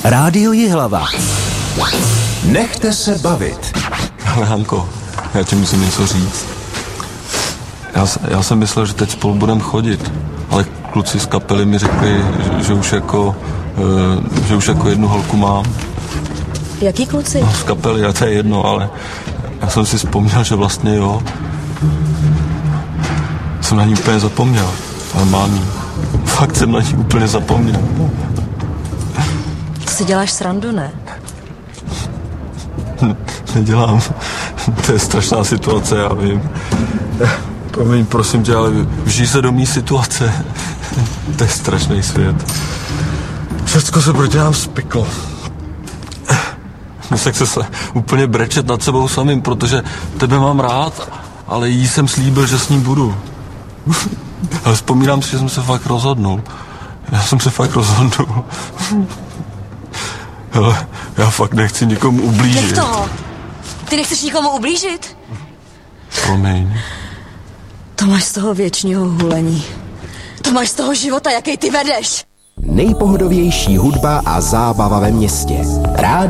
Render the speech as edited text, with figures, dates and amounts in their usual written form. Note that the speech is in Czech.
Rádio Jihlava. Nechte se bavit. Ale Hanko, já ti musím něco říct. Já jsem myslel, že teď spolu budeme chodit, ale kluci z kapely mi řekli, že už jako jednu holku mám. Jaký kluci? No, z kapely, a to je jedno, ale já jsem si vzpomněl, že vlastně jo. Jsem na ní úplně zapomněl, ale mám jí. Fakt jsem na ní úplně zapomněl. To si děláš srandu, ne? Nedělám. To je strašná situace, já vím. Promiň, prosím tě, ale vžij se do mý situace. To je strašný svět. Všecko se proti nám spiklo. Musím se úplně brečet nad sebou samým, protože tebe mám rád, ale jí jsem slíbil, že s ní budu. Ale vzpomínám si, že jsem se fakt rozhodnul. Já jsem se fakt rozhodnul. Hele, já fakt nechci nikomu ublížit. Jak to? Ty nechceš nikomu ublížit? Promiň. To máš z toho věčního hulení. To máš z toho života, jaký ty vedeš. Nejpohodovější hudba a zábava ve městě. Rádio